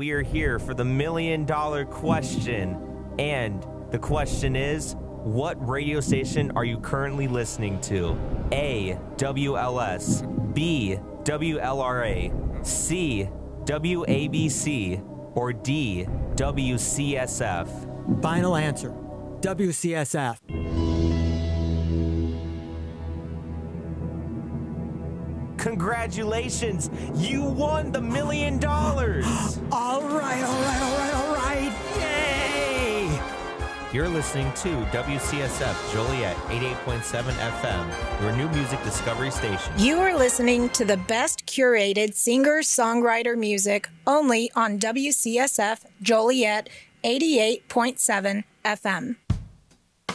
we are here for the $1 million question. And the question is, what radio station are you currently listening to? A, WLS, B, WLRA, C, WABC, or D, WCSF? Final answer, WCSF. Congratulations, you won the $1 million. All right. Yay! You're listening to WCSF Joliet 88.7 FM, your new music discovery station. You are listening to the best curated singer-songwriter music only on WCSF Joliet 88.7 FM.